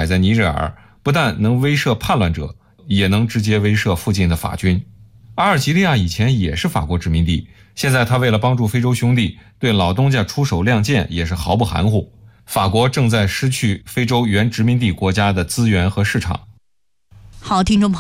摆在尼日尔，不但能威慑叛乱者，也能直接威慑附近的法军。阿尔及利亚以前也是法国殖民地，现在他为了帮助非洲兄弟，对老东家出手亮剑也是毫不含糊。法国正在失去非洲原殖民地国家的资源和市场。 好，听众朋友。